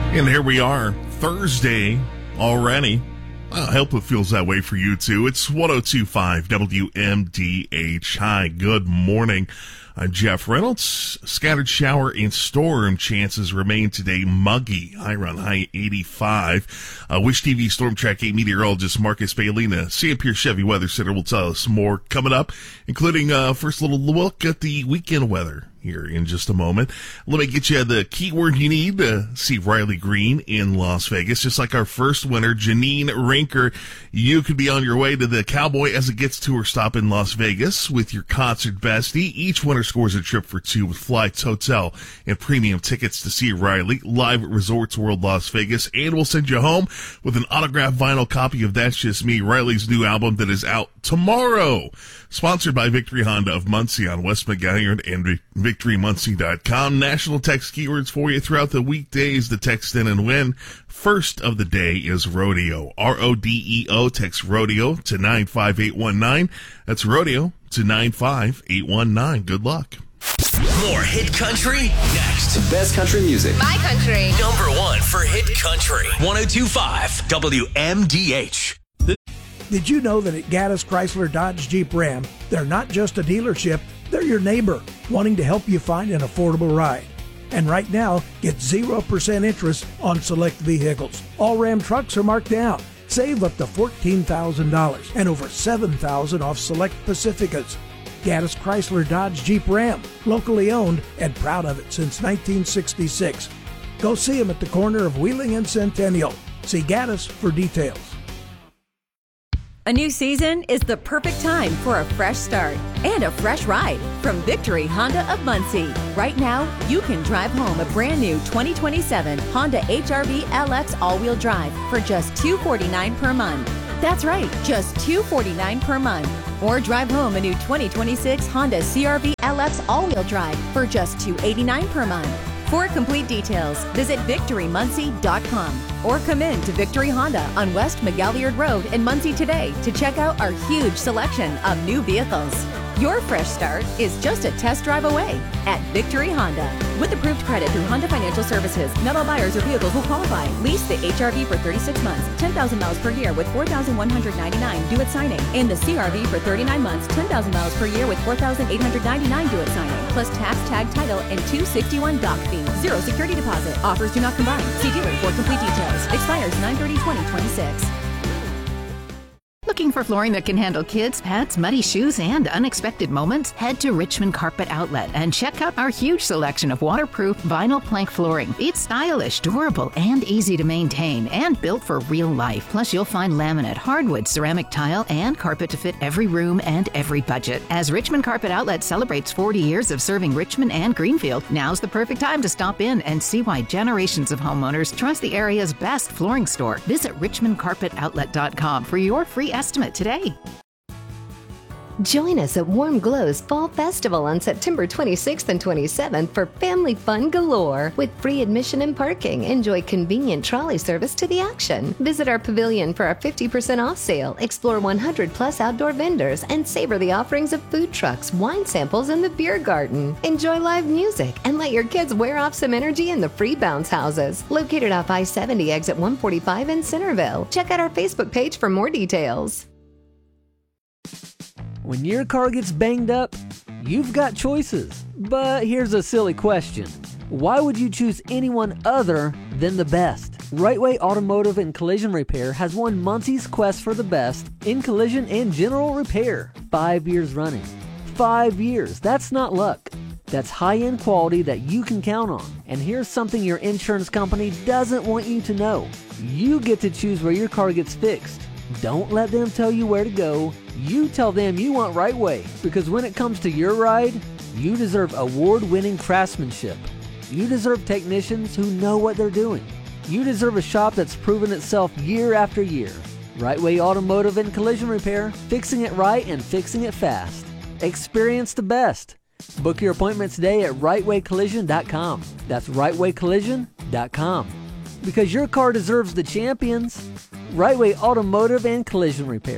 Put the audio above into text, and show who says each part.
Speaker 1: And here we are, Thursday already. I hope it feels that way for you too. It's 102.5 WMDH. Hi, good morning. I'm Jeff Reynolds. Scattered shower and storm chances remain today. Muggy, high around high 85. Wish TV Storm Track 8 meteorologist Marcus Bailey and the Sam Pierce Chevy Weather Center will tell us more coming up, including first little look at the weekend weather here in just a moment. Let me get you the keyword you need to see Riley Green in Las Vegas. Just like our first winner, Janine Rinker, you could be on your way to the Cowboy As It Gets tour stop in Las Vegas with your concert bestie. Each winner scores a trip for two with flights, hotel, and premium tickets to see Riley live at Resorts World Las Vegas. And we'll send you home with an autographed vinyl copy of That's Just Me, Riley's new album that is out tomorrow. Sponsored by Victory Honda of Muncie on West McGalliard and VictoryMuncie.com. National text keywords for you throughout the weekdays to text in and win. First of the day is rodeo. R-O-D-E-O. Text rodeo to 95819. That's rodeo to 95819. Good luck.
Speaker 2: More hit country next.
Speaker 3: Best country music.
Speaker 4: My country.
Speaker 2: Number one for hit country. 102.5 WMDH.
Speaker 5: Did you know that at Gaddis Chrysler Dodge Jeep Ram, they're not just a dealership, they're your neighbor, wanting to help you find an affordable ride. And right now, get 0% interest on select vehicles. All Ram trucks are marked down. Save up to $14,000 and over $7,000 off select Pacificas. Gaddis Chrysler Dodge Jeep Ram, locally owned and proud of it since 1966. Go see them at the corner of Wheeling and Centennial. See Gaddis for details.
Speaker 6: A new season is the perfect time for a fresh start and a fresh ride from Victory Honda of Muncie. Right now, you can drive home a brand new 2027 Honda HR-V LX all-wheel drive for just $249 per month. That's right, just $249 per month. Or drive home a new 2026 Honda CR-V LX all-wheel drive for just $289 per month. For complete details, visit VictoryMuncie.com or come in to Victory Honda on West McGalliard Road in Muncie today to check out our huge selection of new vehicles. Your fresh start is just a test drive away at Victory Honda. With approved credit through Honda Financial Services, not all buyers or vehicles will qualify. Lease the HR-V for 36 months, 10,000 miles per year with $4,199 due at signing. And the CR-V for 39 months, 10,000 miles per year with $4,899 due at signing. Plus tax, tag, title, and $261 doc fee. Zero security deposit. Offers do not combine. See dealer for complete details. Expires 9/30/2026.
Speaker 7: Looking for flooring that can handle kids, pets, muddy shoes, and unexpected moments? Head to Richmond Carpet Outlet and check out our huge selection of waterproof vinyl plank flooring. It's stylish, durable, and easy to maintain, and built for real life. Plus, you'll find laminate, hardwood, ceramic tile, and carpet to fit every room and every budget. As Richmond Carpet Outlet celebrates 40 years of serving Richmond and Greenfield, now's the perfect time to stop in and see why generations of homeowners trust the area's best flooring store. Visit richmondcarpetoutlet.com for your free estimate today.
Speaker 8: Join us at Warm Glow's Fall Festival on September 26th and 27th for family fun galore. With free admission and parking, enjoy convenient trolley service to the action. Visit our pavilion for our 50% off sale, explore 100 plus outdoor vendors, and savor the offerings of food trucks, wine samples, and the beer garden. Enjoy live music and let your kids wear off some energy in the free bounce houses. Located off I-70 exit 145 in Centerville. Check out our Facebook page for more details.
Speaker 9: When your car gets banged up, you've got choices. But here's a silly question. Why would you choose anyone other than the best? Right Way Automotive and Collision Repair has won Muncie's Quest for the Best in collision and general repair 5 years running. 5 years. That's not luck. That's high-end quality that you can count on. And here's something your insurance company doesn't want you to know. You get to choose where your car gets fixed. Don't let them tell you where to go. You tell them you want Right Way, because when it comes to your ride, you deserve award-winning craftsmanship. You deserve technicians who know what they're doing. You deserve a shop that's proven itself year after year. Right Way Automotive and Collision Repair, fixing it right and fixing it fast. Experience the best. Book your appointment today at rightwaycollision.com. That's rightwaycollision.com. Because your car deserves the champions. Right Way Automotive and Collision Repair.